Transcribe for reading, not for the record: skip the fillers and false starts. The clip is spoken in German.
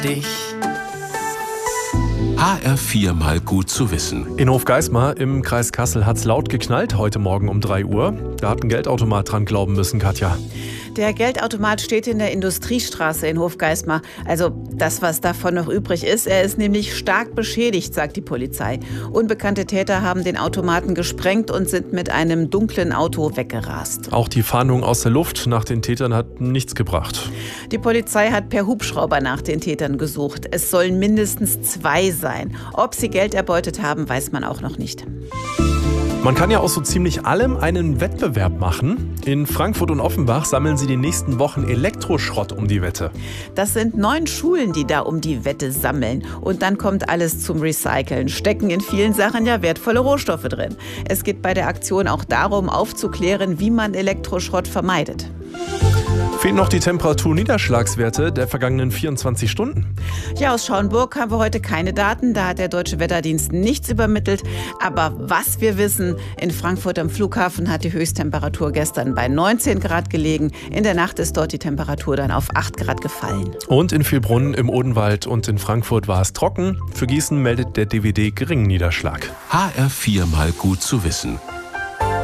Dich. HR4 mal gut zu wissen. In Hofgeismar im Kreis Kassel hat's laut geknallt heute Morgen um 3 Uhr. Da hat ein Geldautomat dran glauben müssen, Katja. Der Geldautomat steht in der Industriestraße in Hofgeismar. Also das, was davon noch übrig ist. Er ist nämlich stark beschädigt, sagt die Polizei. Unbekannte Täter haben den Automaten gesprengt und sind mit einem dunklen Auto weggerast. Auch die Fahndung aus der Luft nach den Tätern hat nichts gebracht. Die Polizei hat per Hubschrauber nach den Tätern gesucht. Es sollen mindestens 2 sein. Ob sie Geld erbeutet haben, weiß man auch noch nicht. Man kann ja aus so ziemlich allem einen Wettbewerb machen. In Frankfurt und Offenbach sammeln sie die nächsten Wochen Elektroschrott um die Wette. Das sind 9 Schulen, die da um die Wette sammeln. Und dann kommt alles zum Recyceln. Stecken in vielen Sachen ja wertvolle Rohstoffe drin. Es geht bei der Aktion auch darum, aufzuklären, wie man Elektroschrott vermeidet. Fehlen noch die Temperaturniederschlagswerte der vergangenen 24 Stunden. Ja, aus Schauenburg haben wir heute keine Daten. Da hat der Deutsche Wetterdienst nichts übermittelt. Aber was wir wissen, in Frankfurt am Flughafen hat die Höchsttemperatur gestern bei 19 Grad gelegen. In der Nacht ist dort die Temperatur dann auf 8 Grad gefallen. Und in Vilbrunn im Odenwald und in Frankfurt war es trocken. Für Gießen meldet der DWD geringen Niederschlag. HR4 mal gut zu wissen.